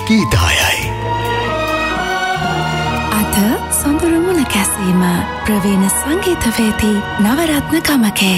ගීතයයි. අද සොඳුරු මුණ කැසීම ප්‍රවීණ සංගීතවේදී නවරත්න ගමකේ.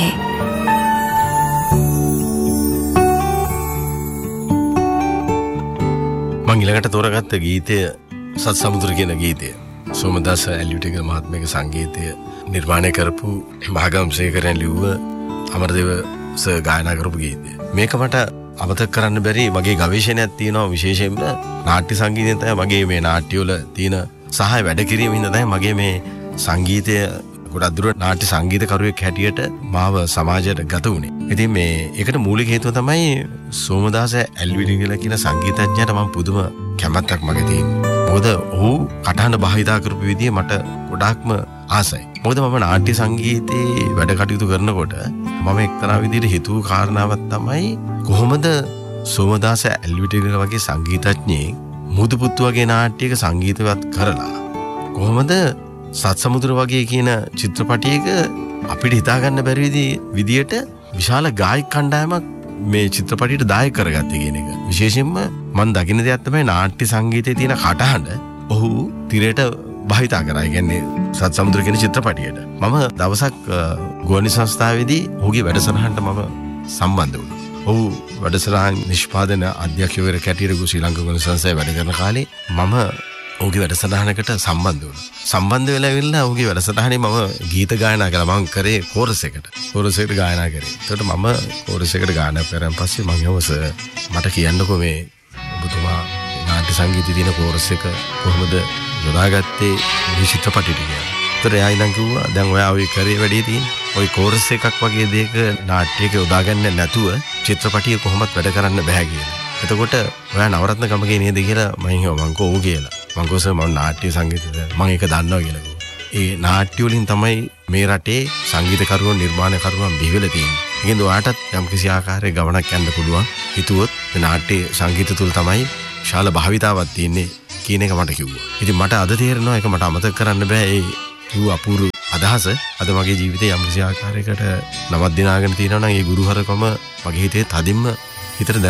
මං ඊළඟට තෝරගත්ත ගීතය සත් සමුද්‍ර කියන ගීතය. සෝමදාස ඇල්විටිග මහත්මයාගේ සංගීතය නිර්මාණය කරපු මහගම්සේකරයන් ලිව්ව අමරදේව සර් ගායනා කරපු ගීතය. මේක මට අමතක කරන්න බැරි මගේ ගවේෂණයක් තියෙනවා. විශේෂයෙන්ම නාට්‍ය සංගීතයෙන් තමයි මගේ මේ නාට්‍යවල තියෙන සහාය වැඩ කිරීම හින්දා තමයි මගේ මේ සංගීතය ගොඩක් දුරට නාට්‍ය සංගීතකරුවෙක් හැටියට මාව සමාජයට ගත වුණේ. ඉතින් මේ ඒකට මූලික හේතුව තමයි සෝමදාස ඇල්විටිගල කියන සංගීතඥයාට මම පුදුම කැමැත්තක් මගේ තියෙනවා. මොකද ඔහු කටහඬ භාවිතා කරපු විදිය මට ගොඩාක්ම ආසයි. මොකද මම නාට්‍ය සංගීතයේ වැඩ කටයුතු කරනකොට මම එක්තරා විදිහට හිතුව කාරණාවක් තමයි කොහොමද සෝමදාස ඇල්විටිගල වගේ සංගීතඥයෙක් මුදුපුත්තු වගේ නාට්‍යයක සංගීතවත් කරලා කොහොමද සත් සමුද්‍ර වගේ කියන චිත්‍රපටයක අපිට හිතාගන්න බැරි විදියට විශාල ගායක කණ්ඩායමක් මේ චිත්‍රපටයට දායක කරගත්තේ කියන එක. විශේෂයෙන්ම මම දකින්න දෙයක් තමයි නාට්‍ය සංගීතයේ තියෙන කටහඬ ඔහු තිරයට භාවිතා කරා. ඒ කියන්නේ සත් සමුද්‍ර කියන චිත්‍රපටයට. මම දවසක් ගුවන්විදුලි සංස්ථාවේදී ඔහුගේ වැඩසටහනට මම සම්බන්ධ වුණා. ඔහු වැඩසටහන් නිෂ්පාදන අධ්‍යක්ෂකවරයෙක් හැටියට ශ්‍රී ලංකා ගුවන්විදුලි සංස්ථාවේ වැඩ කරන කාලේ මම ඔහුගේ වැඩසටහනකට සම්බන්ධ වුණා. සම්බන්ධ වෙලා ඉවිල්ලා ඔහුගේ වැඩසටහනේ මම ගීත ගායනා කළා. මම කරේ කෝරස් එකට. කෝරස් එකට ගායනා කරේ. ඒකට මම කෝරස් එකට ගායනා කරාන් පස්සේ මම යවස මට කියන්නකෝ මේ ඔබතුමා නාට්‍ය සංගීතයේ තියෙන කෝරස් එක කොහොමද යොදාගත්තේ මේ චිත්‍රපටෙට කියලා. ඒතර එයා ඉඳන් කිව්වා දැන් ඔයා ඔය කරේ වැඩේ තියෙන්නේ. ඔය කෝරස් එකක් වගේ දෙයක නාට්‍යයක යොදාගන්න නැතුව චිත්‍රපටිය කොහොමත් වැඩ කරන්න බෑ කියලා. එතකොට ඔයා නවරත්න ගමගේ නේද කියලා මම හිතුවා මං කෝ ඔව් කියලා. මං කෝ සර් මම නාට්‍ය සංගීතය මම ඒක දන්නවා කියලා කිව්වා. ඒ නාට්‍ය වලින් තමයි මේ රටේ සංගීතකරුවන් නිර්මාණකරුවන් බිහිවෙලා තියෙන්නේ. ඒකෙන්ද ඔයාටත් යම්කිසි ආකාරයක ගමනක් යන්න පුළුවන්. හිතුවොත් මේ නාට්‍ය සංගීත තුල තමයි ශාල භාවිතාවක් තියෙන්නේ කියන එක මට කිව්වා. ඉතින් මට අද තේරෙනවා ඒක මට අමතක කරන්න බෑ. ඒ කිව්ව අපූර්ව අදහස අද මගේ ජීවිතේ යම්කිසි ආකාරයකට නමක් දිනාගෙන තියෙනවා නම් ඒ ගුරුහරකම මගේ හිතේ තදින්ම හිතට